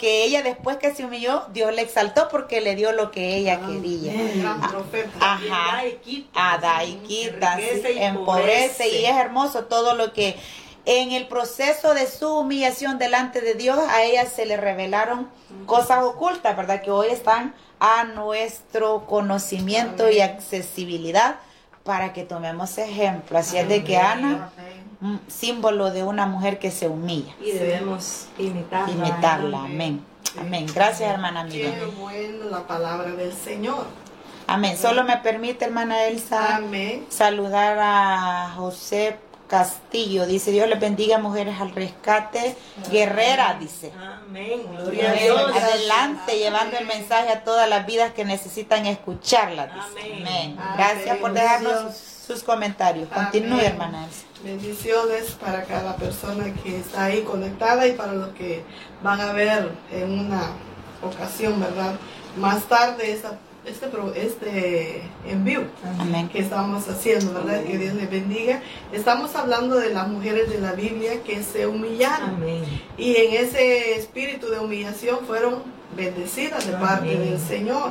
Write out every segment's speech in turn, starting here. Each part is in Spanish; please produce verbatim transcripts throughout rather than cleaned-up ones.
que ella después que se humilló, Dios le exaltó porque le dio lo que ella ah, quería. El gran profeta. Ajá. A da y quita, empobrece, y es hermoso todo lo que en el proceso de su humillación delante de Dios a ella se le revelaron uh-huh. cosas ocultas, ¿verdad? Que hoy están a nuestro conocimiento Amén. Y accesibilidad para que tomemos ejemplo. Así Amén. Es de que Ana, un símbolo de una mujer que se humilla. Y debemos imitarla. Imitarla, amén. Sí. Amén. Gracias, hermana Miriam. Qué buena la palabra del Señor. Amén. Solo me permite, hermana Elsa, Amén. Saludar a José Castillo. Dice, Dios les bendiga, mujeres al rescate. Amén. Guerrera, dice. Amén. Gloria a Dios. Adelante, Amén. Llevando el mensaje a todas las vidas que necesitan escucharla. Dice. Amén. Amén. Gracias Amén. Por dejarnos sus comentarios. Continúe, Amén. Hermana Elsa. Bendiciones para cada persona que está ahí conectada y para los que van a ver en una ocasión, ¿verdad? Más tarde esta Este, este envío Amén. Que estamos haciendo, ¿verdad? Amén. Que Dios les bendiga. Estamos hablando de las mujeres de la Biblia que se humillaron. Amén. Y en ese espíritu de humillación fueron bendecidas de Amén. Parte del Señor.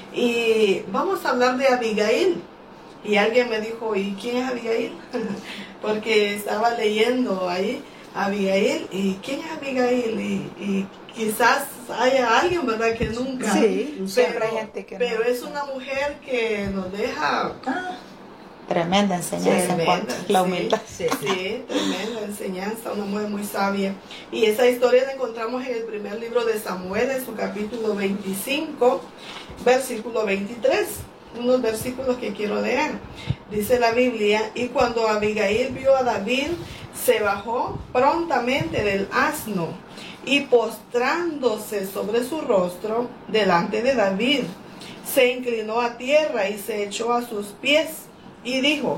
Y vamos a hablar de Abigail. Y alguien me dijo, ¿y quién es Abigail? Porque estaba leyendo ahí Abigail. ¿Y quién es Abigail? Y, y quizás haya alguien, ¿verdad? Que nunca. Sí, pero, hay gente que pero no. es una mujer que nos deja. Ah, tremenda enseñanza tremenda, en cuanto a la humildad. Sí, sí, tremenda enseñanza, una mujer muy sabia. Y esa historia la encontramos en el primer libro de Samuel, en su capítulo veinticinco, versículo veintitrés. Unos versículos que quiero leer. Dice la Biblia, y cuando Abigail vio a David, se bajó prontamente del asno y postrándose sobre su rostro delante de David, se inclinó a tierra y se echó a sus pies y dijo,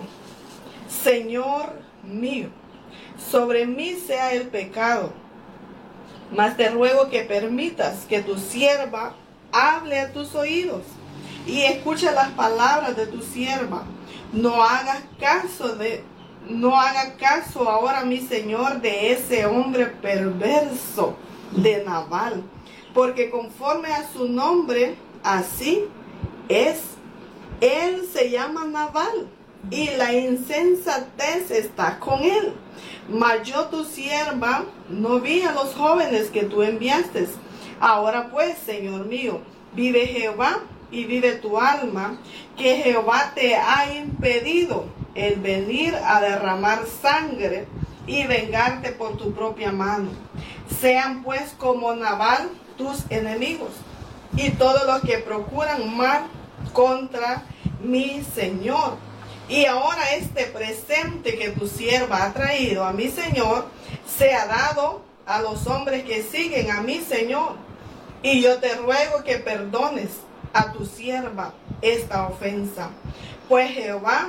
Señor mío, sobre mí sea el pecado, mas te ruego que permitas que tu sierva hable a tus oídos y escucha las palabras de tu sierva. No hagas caso de No haga caso ahora, mi señor, de ese hombre perverso de Nabal, porque conforme a su nombre, así es. Él se llama Nabal, y la insensatez está con él. Mas yo, tu sierva, no vi a los jóvenes que tú enviaste. Ahora pues, Señor mío, vive Jehová, y vive tu alma, que Jehová te ha impedido el venir a derramar sangre y vengarte por tu propia mano. Sean pues como Nabal tus enemigos y todos los que procuran mal contra mi Señor. Y ahora este presente que tu sierva ha traído a mi Señor sea dado a los hombres que siguen a mi Señor. Y yo te ruego que perdones a tu sierva esta ofensa. Pues Jehová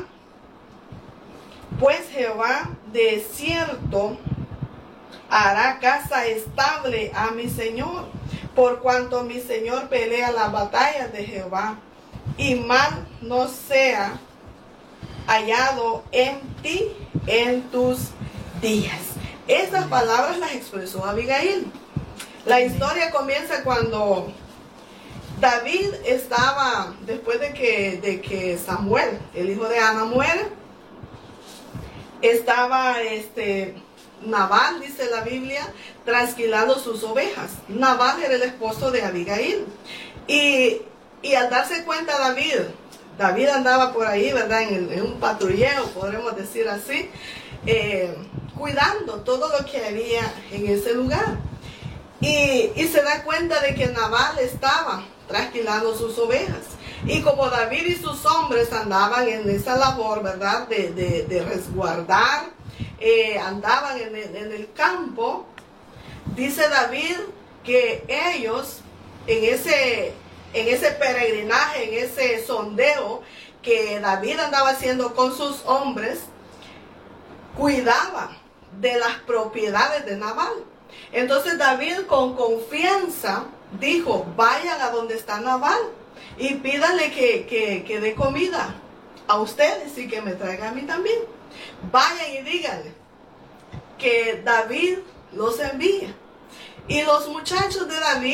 Pues Jehová de cierto hará casa estable a mi Señor, por cuanto mi Señor pelea las batallas de Jehová, y mal no sea hallado en ti en tus días. Estas palabras las expresó Abigail. La historia comienza cuando David estaba, después de que, de que Samuel, el hijo de Ana, muere, estaba este Nabal, dice la Biblia, trasquilando sus ovejas. Nabal era el esposo de Abigail. Y, y al darse cuenta David, David andaba por ahí, ¿verdad? En, el, en un patrullero, podremos decir así, eh, cuidando todo lo que había en ese lugar. Y, y se da cuenta de que Nabal estaba trasquilando sus ovejas. Y como David y sus hombres andaban en esa labor, ¿verdad? De, de, de resguardar, eh, andaban en el, en el campo, dice David que ellos, en ese, en ese peregrinaje, en ese sondeo que David andaba haciendo con sus hombres, cuidaba de las propiedades de Nabal. Entonces David con confianza dijo, vayan a donde está Nabal y pídanle que, que, que dé comida a ustedes y que me traiga a mí también. Vayan y díganle que David los envía. Y los muchachos de David